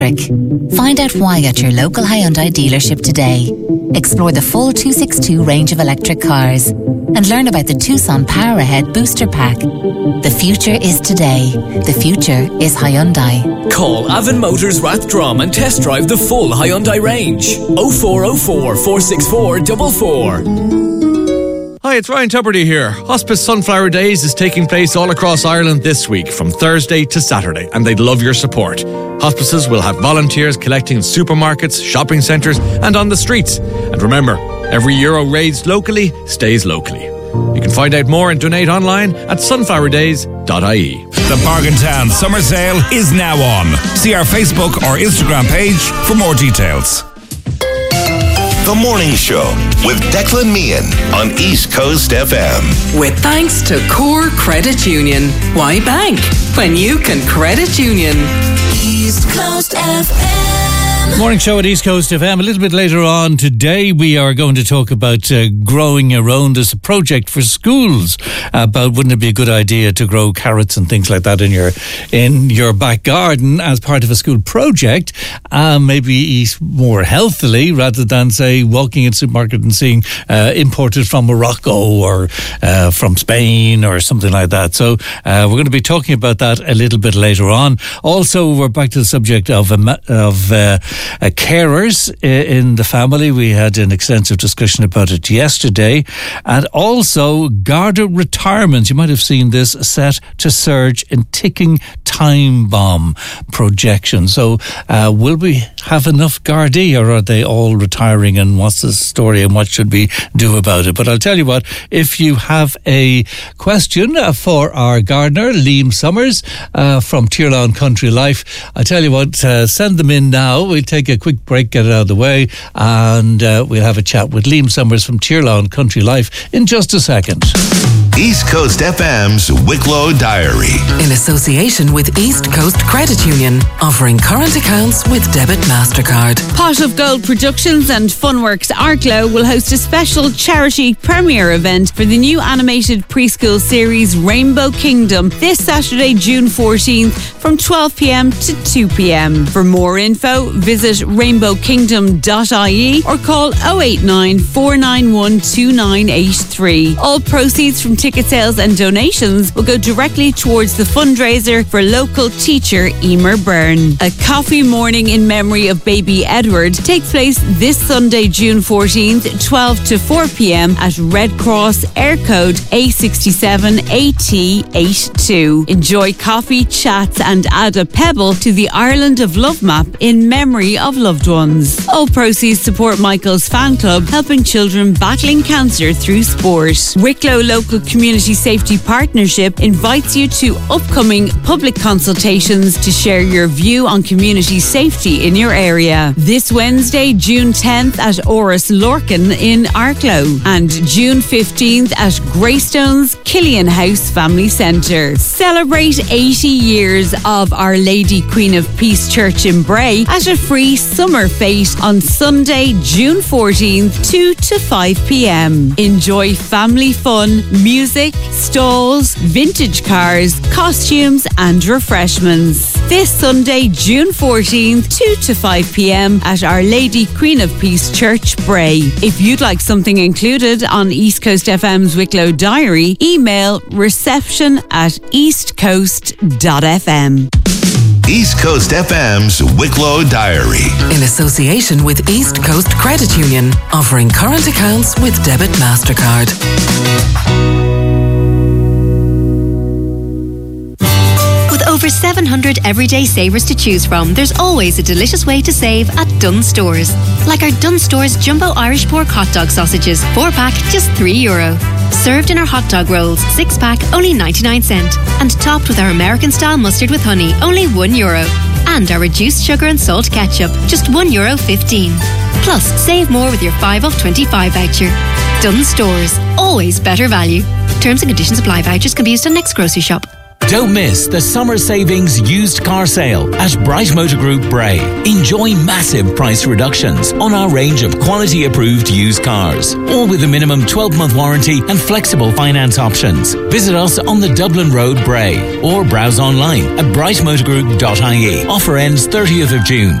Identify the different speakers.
Speaker 1: Find out why at your local Hyundai dealership today. Explore the full 262 range of electric cars and learn about the Tucson Power Ahead Booster Pack. The future is today. The future is Hyundai.
Speaker 2: Call Avon Motors Rathdrum and test drive the full Hyundai range. 0404 464 44.
Speaker 3: Hi, it's Ryan Tuberty here. Hospice Sunflower Days is taking place all across Ireland this week from Thursday to Saturday, and they'd love your support. Hospices will have volunteers collecting in supermarkets, shopping centres and on the streets. And remember, every euro raised locally stays locally. You can find out more and donate online at sunflowerdays.ie.
Speaker 4: The Bargain Town Summer Sale is now on. See our Facebook or Instagram page for more details.
Speaker 5: The Morning Show with Declan Meehan on East Coast FM.
Speaker 6: With thanks to Core Credit Union. Why bank when you can credit union?
Speaker 7: East Coast FM.
Speaker 8: Morning show at East Coast FM. A little bit later on today, we are going to talk about growing your own. There's a project for schools about wouldn't it be a good idea to grow carrots and things like that in your back garden as part of a school project, maybe eat more healthily rather than say walking in a supermarket and seeing imported from Morocco or from Spain or something like that. So we're going to be talking about that a little bit later on. Also, we're back to the subject of carers in the family. We had an extensive discussion about it yesterday. And also Garda retirements. You might have seen this, set to surge in ticking time bomb projection. So will we have enough Gardaí, or are they all retiring, and what's the story and what should we do about it? But I'll tell you what, if you have a question for our gardener, Liam Summers from Tyrlawn Country Life, I tell you what, send them in now. We'll take a quick break, get it out of the way, and we'll have a chat with Liam Summers from Tyrlawn Country Life in just a second.
Speaker 5: East Coast FM's Wicklow Diary.
Speaker 6: In association with East Coast Credit Union, offering current accounts with Debit MasterCard.
Speaker 9: Pot of Gold Productions and Funworks Arklow will host a special charity premiere event for the new animated preschool series Rainbow Kingdom this Saturday, June 14th from 12 p.m. to 2 p.m. For more info, visit rainbowkingdom.ie or call 089 491 2983. All proceeds from ticket sales and donations will go directly towards the fundraiser for local teacher Emer Byrne. A coffee morning in memory of baby Edward takes place this Sunday, June 14th, 12 to 4 p.m. at Red Cross Air Code A67AT82. Enjoy coffee, chats and add a pebble to the Ireland of Love map in memory of loved ones. All proceeds support Michael's fan club, helping children battling cancer through sport. Wicklow Local Community Safety Partnership invites you to upcoming public consultations to share your view on community safety in your area. This Wednesday, June 10th at Oris Lorcan in Arklow and June 15th at Greystones Killian House Family Centre. Celebrate 80 years of Our Lady Queen of Peace Church in Bray at a free summer fete on Sunday, June 14th, 2 to 5 p.m. Enjoy family fun, music, stalls, vintage cars, costumes and refreshments. This Sunday, June 14th, 2 to 5 p.m. at Our Lady Queen of Peace Church, Bray. If you'd like something included on East Coast FM's Wicklow Diary, email reception@eastcoast.fm.
Speaker 5: East Coast FM's Wicklow Diary.
Speaker 6: In association with East Coast Credit Union, offering current accounts with Debit MasterCard.
Speaker 10: With over 700 everyday savers to choose from, there's always a delicious way to save at Dunnes Stores. Like our Dunnes Stores Jumbo Irish Pork Hot Dog Sausages, 4-pack, just €3. Served in our hot dog rolls, 6-pack, only 99¢. And topped with our American-style mustard with honey, only €1. And our reduced sugar and salt ketchup, just €1.15. Plus, save more with your 5 off 25 voucher. Dunnes Stores, always better value. Terms and conditions apply. Vouchers can be used on next grocery shop.
Speaker 2: Don't miss the summer savings used car sale at Bright Motor Group Bray. Enjoy massive price reductions on our range of quality approved used cars, all with a minimum 12-month warranty and flexible finance options. Visit us on the Dublin Road, Bray, or browse online at brightmotorgroup.ie. Offer ends 30th of June.